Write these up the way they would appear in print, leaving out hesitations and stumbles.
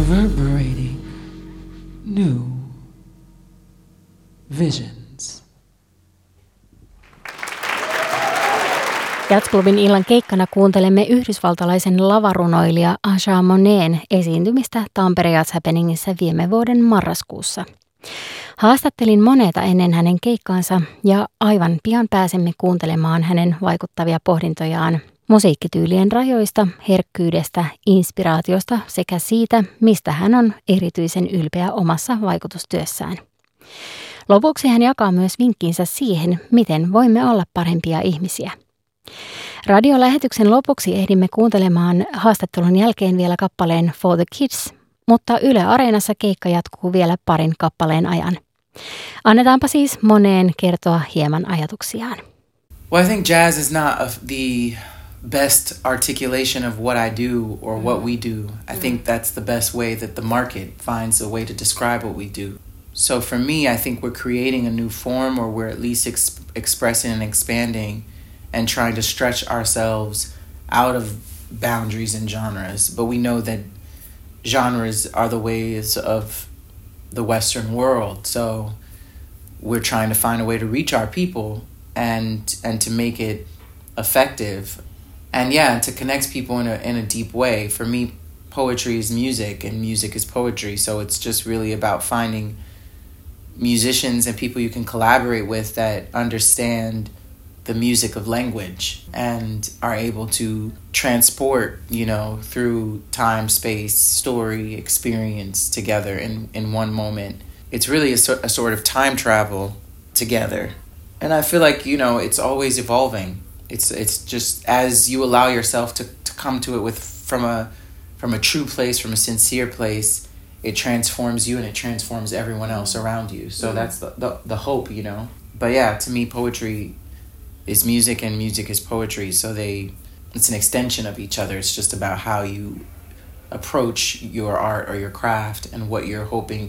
reverberating new visions. Jazzklubin illan keikkana kuuntelemme yhdysvaltalaisen lavarunoilija Asha Moneen esiintymistä Tampere Jazz Happeningissa viime vuoden marraskuussa. Haastattelin Moneta ennen hänen keikkaansa ja aivan pian pääsemme kuuntelemaan hänen vaikuttavia pohdintojaan musiikkityylien rajoista, herkkyydestä, inspiraatiosta sekä siitä, mistä hän on erityisen ylpeä omassa vaikutustyössään. Lopuksi hän jakaa myös vinkkinsä siihen, miten voimme olla parempia ihmisiä. Radiolähetyksen lopuksi ehdimme kuuntelemaan haastattelun jälkeen vielä kappaleen For the Kids, mutta Yle Areenassa keikka jatkuu vielä parin kappaleen ajan. Annetaanpa siis Moneen kertoa hieman ajatuksiaan. Well, I think jazz is not the best articulation of what I do or what we do. I think that's the best way that the market finds a way to describe what we do. So for me, I think we're creating a new form, or we're at least expressing and expanding and trying to stretch ourselves out of boundaries and genres. But we know that genres are the ways of the Western world. So we're trying to find a way to reach our people and to make it effective. And yeah, to connect people in a deep way. For me, poetry is music and music is poetry. So it's just really about finding musicians and people you can collaborate with that understand the music of language and are able to transport, through time, space, story, experience together in one moment. It's really a sort of time travel together. And I feel like, it's always evolving. It's just as you allow yourself to come to it from a true place, from a sincere place, it transforms you and it transforms everyone else around you. So that's the hope, But yeah, to me, poetry is music and music is poetry. So it's an extension of each other. It's just about how you approach your art or your craft and what you're hoping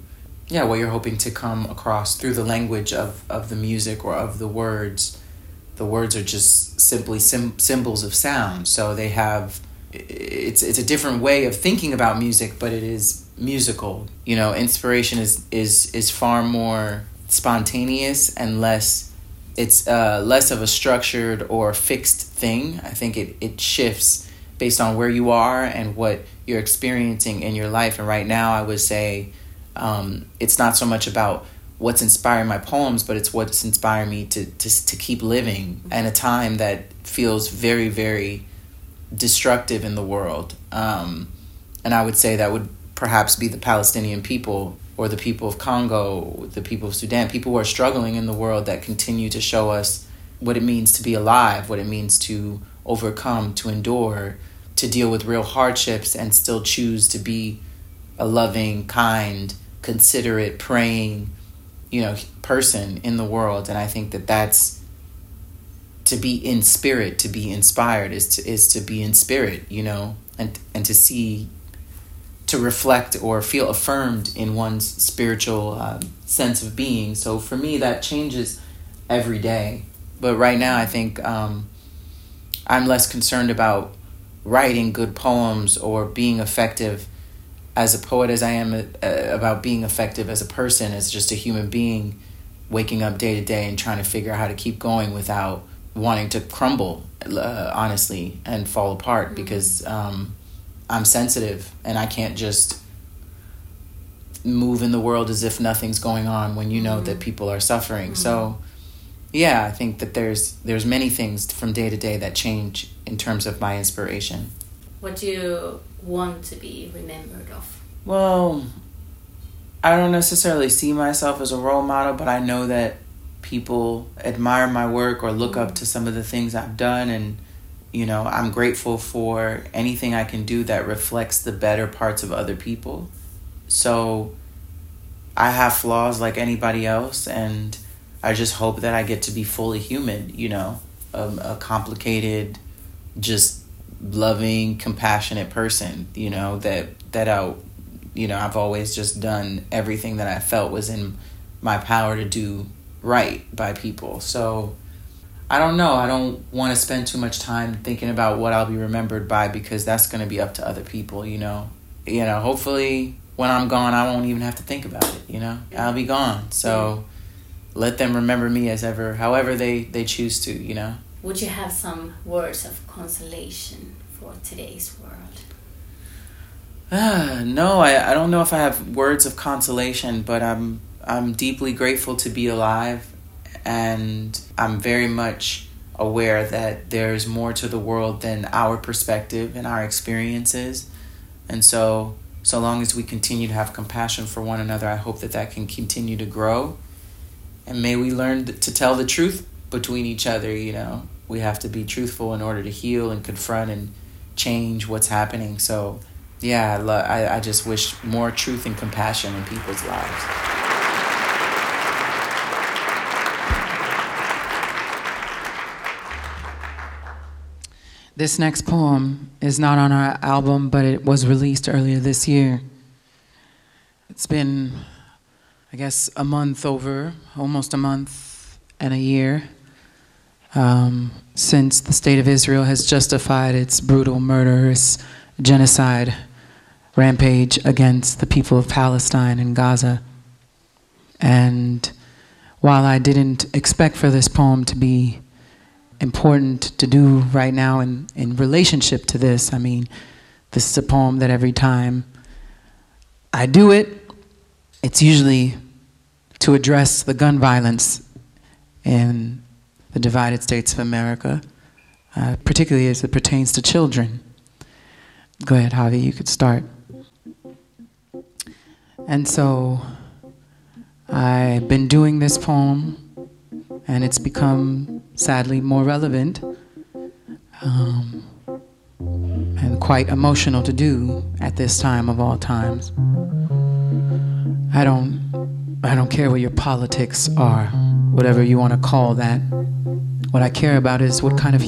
to come across through the language of the music or of the words. The words are just simply symbols of sound. So they have, it's a different way of thinking about music, but it is musical. Inspiration is far more spontaneous and less of a structured or fixed thing. I think it shifts based on where you are and what you're experiencing in your life. And right now I would say it's not so much about what's inspiring my poems, but it's what's inspiring me to keep living in a time that feels very, very destructive in the world. And I would say that would perhaps be the Palestinian people or the people of Congo, the people of Sudan, people who are struggling in the world that continue to show us what it means to be alive, what it means to overcome, to endure, to deal with real hardships and still choose to be a loving, kind, considerate, praying, person in the world. And I think that's to be in spirit, to be inspired is to be in spirit, and to see, to reflect or feel affirmed in one's spiritual sense of being. So for me, that changes every day. But right now, I think I'm less concerned about writing good poems or being effective as a poet as I am about being effective as a person, as just a human being, waking up day to day and trying to figure out how to keep going without wanting to crumble, honestly, and fall apart, because I'm sensitive and I can't just move in the world as if nothing's going on when you know that people are suffering. So yeah, I think that there's many things from day to day that change in terms of my inspiration. What do you want to be remembered of? Well, I don't necessarily see myself as a role model, but I know that people admire my work or look up to some of the things I've done, and I'm grateful for anything I can do that reflects the better parts of other people. So I have flaws like anybody else, and I just hope that I get to be fully human, a complicated, just loving, compassionate person, I've always just done everything that I felt was in my power to do right by people. So I don't know. I don't want to spend too much time thinking about what I'll be remembered by, because that's going to be up to other people, you know, hopefully when I'm gone, I won't even have to think about it, you know? I'll be gone. So let them remember me as however they choose to, you know? Would you have some words of consolation for today's world? No, I don't know if I have words of consolation, but I'm deeply grateful to be alive, and I'm very much aware that there's more to the world than our perspective and our experiences. And so long as we continue to have compassion for one another, I hope that can continue to grow. And may we learn to tell the truth between each other, you know. We have to be truthful in order to heal and confront and change what's happening. So, yeah, I just wish more truth and compassion in people's lives. This next poem is not on our album, but it was released earlier this year. It's been, I guess, almost a month and a year since the state of Israel has justified its brutal, murderous genocide rampage against the people of Palestine and Gaza. And while I didn't expect for this poem to be important to do right now in relationship to this, I mean, this is a poem that every time I do it, it's usually to address the gun violence in the divided states of America, particularly as it pertains to children. Go ahead, Javi, you could start. And so I've been doing this poem, and it's become, sadly, more relevant and quite emotional to do at this time of all times. I don't care what your politics are, whatever you want to call that. What I care about is what kind of